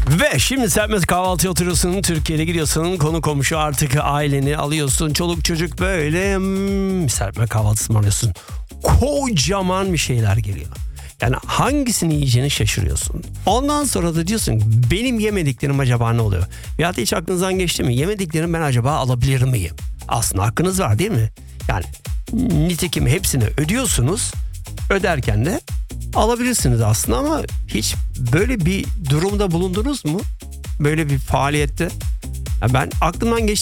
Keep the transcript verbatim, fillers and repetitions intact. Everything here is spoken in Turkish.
Ve şimdi Serpmez kahvaltıya oturuyorsun, Türkiye'de gidiyorsun, konu komşu artık aileni alıyorsun, çoluk çocuk böyle hmm, Serpme kahvaltısı mı alıyorsun? Kocaman bir şeyler geliyor. Yani hangisini yiyeceğini şaşırıyorsun. Ondan sonra da diyorsun benim yemediklerim acaba ne oluyor? Ya da hiç aklınızdan geçti mi? Yemediklerimi ben acaba alabilir miyim? Aslında hakkınız var değil mi? Yani nitekim hepsini ödüyorsunuz. Öderken de alabilirsiniz aslında ama hiç böyle bir durumda bulundunuz mu? Böyle bir faaliyette. Ya ben aklımdan geçti.